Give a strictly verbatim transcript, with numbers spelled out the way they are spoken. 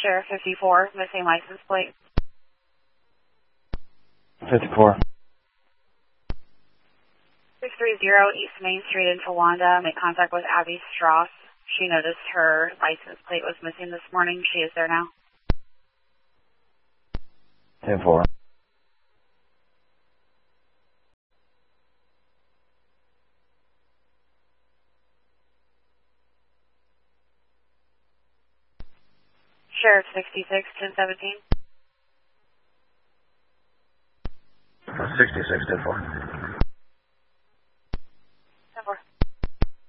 Sheriff fifty-four, missing license plate. fifty-four. six three zero East Main Street in Towanda. Make contact with Abby Strauss. She noticed her license plate was missing this morning. She is there now. ten four. Sheriff sixty-six, ten seventeen. sixty-six, ten four.